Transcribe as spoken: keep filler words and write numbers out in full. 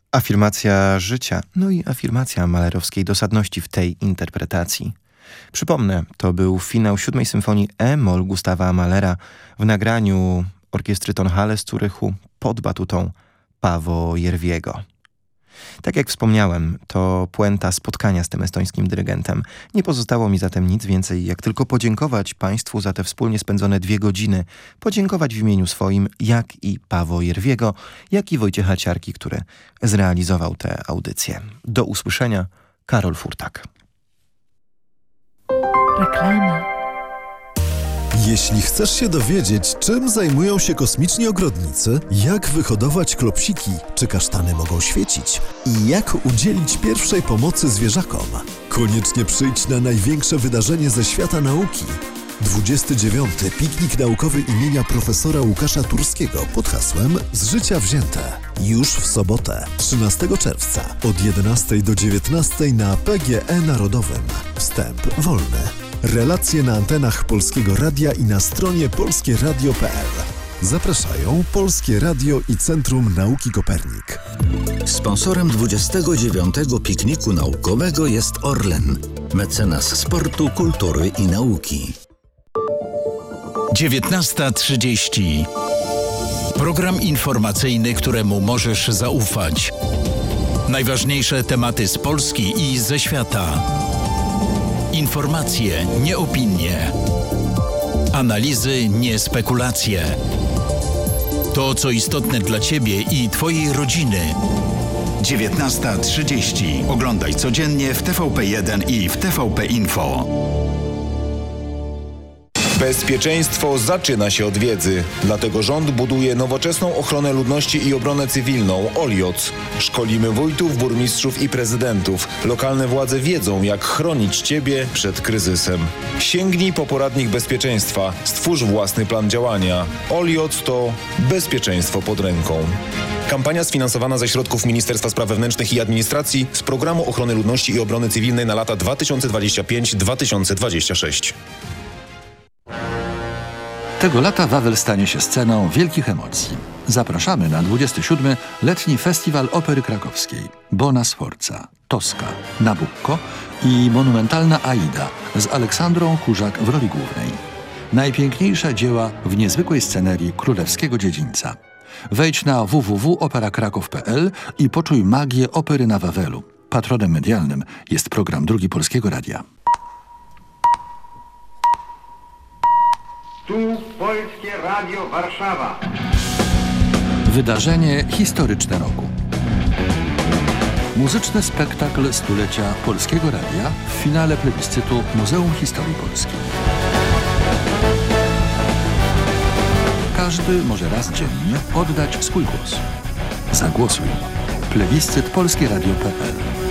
Afirmacja życia, no i afirmacja malerowskiej dosadności w tej interpretacji. Przypomnę, to był finał siódmej symfonii E-moll Gustawa Mahlera w nagraniu orkiestry Tonhalle z Zurychu pod batutą Paavo Järviego. Tak jak wspomniałem, to puenta spotkania z tym estońskim dyrygentem. Nie pozostało mi zatem nic więcej, jak tylko podziękować Państwu za te wspólnie spędzone dwie godziny. Podziękować w imieniu swoim, jak i Paavo Järviego, jak i Wojciecha Ciarki, który zrealizował tę audycję. Do usłyszenia, Karol Furtak. Reklama. Jeśli chcesz się dowiedzieć, czym zajmują się kosmiczni ogrodnicy, jak wyhodować klopsiki, czy kasztany mogą świecić i jak udzielić pierwszej pomocy zwierzakom, koniecznie przyjdź na największe wydarzenie ze świata nauki. dwudziesty dziewiąty Piknik Naukowy imienia profesora Łukasza Turskiego pod hasłem Z życia wzięte. Już w sobotę, trzynastego czerwca od jedenastej do dziewiętnastej na P G E Narodowym. Wstęp wolny. Relacje na antenach Polskiego Radia i na stronie polskie radio kropka p l. Zapraszają Polskie Radio i Centrum Nauki Kopernik. Sponsorem dwudziestego dziewiątego Pikniku Naukowego jest Orlen, mecenas sportu, kultury i nauki. dziewiętnasta trzydzieści. Program informacyjny, któremu możesz zaufać. Najważniejsze tematy z Polski i ze świata. Informacje, nie opinie. Analizy, nie spekulacje. To, co istotne dla Ciebie i Twojej rodziny. dziewiętnasta trzydzieści. Oglądaj codziennie w T V P jeden i w T V P Info. Bezpieczeństwo zaczyna się od wiedzy. Dlatego rząd buduje nowoczesną ochronę ludności i obronę cywilną O L I O C. Szkolimy wójtów, burmistrzów i prezydentów. Lokalne władze wiedzą, jak chronić Ciebie przed kryzysem. Sięgnij po poradnik bezpieczeństwa. Stwórz własny plan działania. O L I O C to bezpieczeństwo pod ręką. Kampania sfinansowana ze środków Ministerstwa Spraw Wewnętrznych i Administracji z Programu Ochrony Ludności i Obrony Cywilnej na lata dwa tysiące dwudziesty piąty do dwa tysiące dwudziestego szóstego. Tego lata Wawel stanie się sceną wielkich emocji. Zapraszamy na dwudziesty siódmy Letni Festiwal Opery Krakowskiej. Bona Sforza, Tosca, Nabucco i monumentalna Aida z Aleksandrą Kurzak w roli głównej. Najpiękniejsze dzieła w niezwykłej scenerii królewskiego dziedzińca. Wejdź na w w w kropka opera kraków kropka p l i poczuj magię opery na Wawelu. Patronem medialnym jest program Drugi Polskiego Radia. Tu Polskie Radio Warszawa. Wydarzenie historyczne roku. Muzyczny spektakl stulecia Polskiego Radia w finale plebiscytu Muzeum Historii Polskiej. Każdy może raz dziennie oddać swój głos. Zagłosuj. Plebiscyt polskie radio kropka p l.